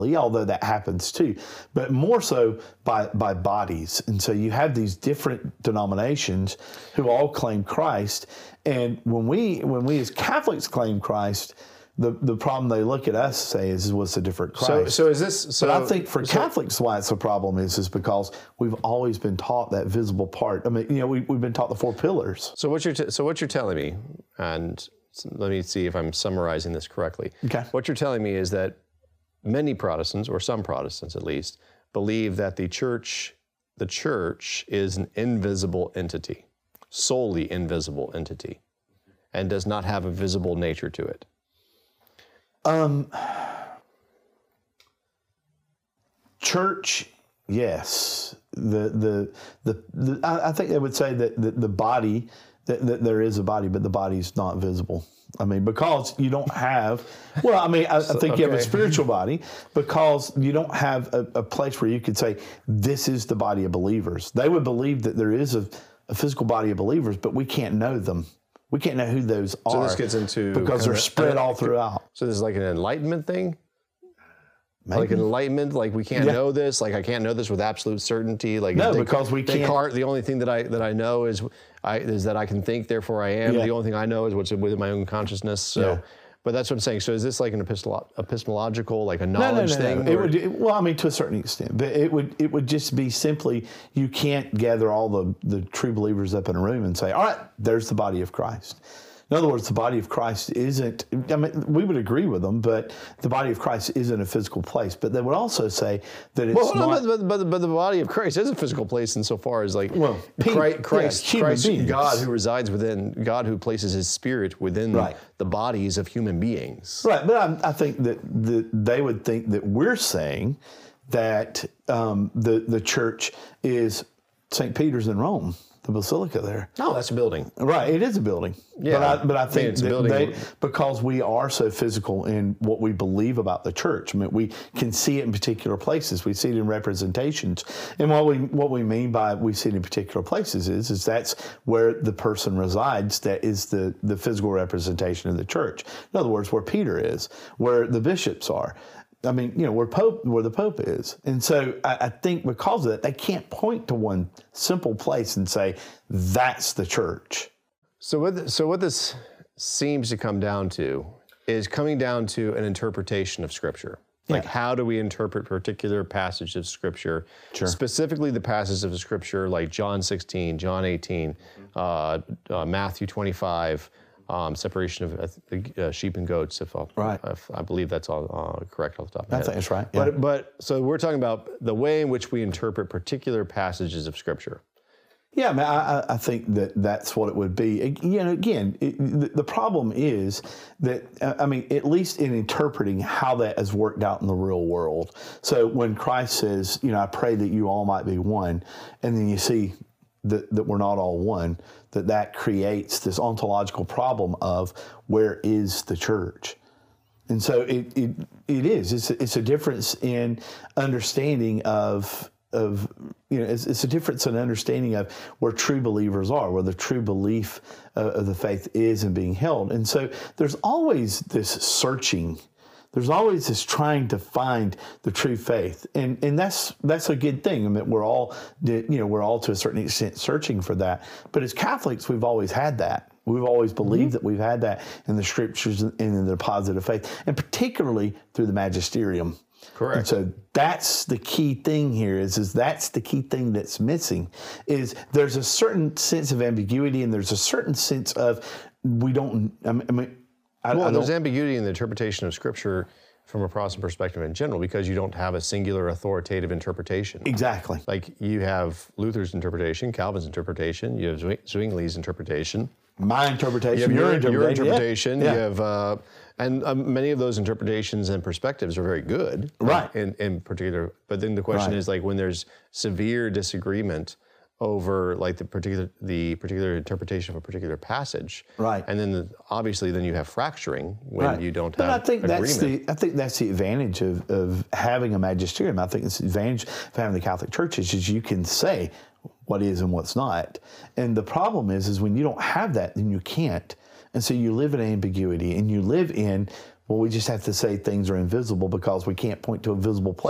although that happens too, but more so by bodies. And so you have these different denominations who all claim Christ. And when we as Catholics claim Christ, the problem they look at us and say is, what's a different Christ? So is this? So, but I think for Catholics, why it's a problem is because we've always been taught that visible part. I mean, we've been taught the four pillars. So what you're telling me, and let me see if I'm summarizing this correctly. Okay. What you're telling me is that many Protestants, or some Protestants at least, believe that the church is an invisible entity, solely invisible entity, and does not have a visible nature to it. Church, yes. I think they would say that the body, that there is a body, but the body's not visible. I mean, because you don't have, I think you have a spiritual body, because you don't have a place where you could say, this is the body of believers. They would believe that there is a physical body of believers, but we can't know them. We can't know who those are. So this gets into... because they're spread all throughout. So this is like an enlightenment thing? Maybe. Like enlightenment, like we can't know this, like I can't know this with absolute certainty. Like no, because we can't. Descartes, the only thing that I know is that I can think, therefore I am. Yeah. The only thing I know is what's within my own consciousness. So, but that's what I'm saying. So is this like an epistemological, like a knowledge thing? No. To a certain extent, but it would just be simply, you can't gather all the true believers up in a room and say, all right, there's the body of Christ. In other words, the body of Christ isn't, we would agree with them, but the body of Christ isn't a physical place. But they would also say that it's but the body of Christ is a physical place insofar as Christ, God who resides within, God who places his spirit within the bodies of human beings. Right, but I think that they would think that we're saying that the church is St. Peter's in Rome. The basilica there. No, that's a building. Right, it is a building. Yeah, but I think it's a building. Because we are so physical in what we believe about the church. I mean, we can see it in particular places. We see it in representations. And what we mean by we see it in particular places is that's where the person resides. That is the physical representation of the church. In other words, where Peter is, where the bishops are. I mean, where the Pope is. And so I think because of that, they can't point to one simple place and say, that's the church. So what this seems to come down to is coming down to an interpretation of Scripture. Like, how do we interpret particular passages of Scripture? Sure. Specifically the passages of Scripture like John 16, John 18, Matthew 25, separation of sheep and goats, if I believe that's all correct off the top of my head. I think that's right. Yeah. But so we're talking about the way in which we interpret particular passages of Scripture. Yeah, I mean, I think that's what it would be. Again, the problem is that, at least in interpreting how that has worked out in the real world. So when Christ says, I pray that you all might be one, and then you see that we're not all one, that creates this ontological problem of where is the church? And so it is. It's a difference in understanding of it's a difference in understanding of where true believers are, where the true belief of the faith is and being held. And so there's always this searching. There's always this trying to find the true faith, and that's a good thing. I mean, we're all to a certain extent searching for that. But as Catholics, we've always had that. We've always believed that we've had that in the Scriptures and in the deposit of faith, and particularly through the magisterium. Correct. And so that's the key thing here. Is that's the key thing that's missing? Is there's a certain sense of ambiguity, and there's a certain sense of we don't. There's ambiguity in the interpretation of Scripture from a Protestant perspective in general, because you don't have a singular authoritative interpretation. Exactly. Like you have Luther's interpretation, Calvin's interpretation, you have Zwingli's interpretation. My interpretation, your interpretation. Yeah. You have, and many of those interpretations and perspectives are very good. Right. In particular, but then the question is like when there's severe disagreement over like the particular interpretation of a particular passage, right? And then obviously you have fracturing when you don't have agreement. I think that's the advantage of having a magisterium. I think it's the advantage of having the Catholic Church is you can say what is and what's not. And the problem is when you don't have that, then you can't. And so you live in ambiguity, and you live in, Well, we just have to say things are invisible because we can't point to a visible place.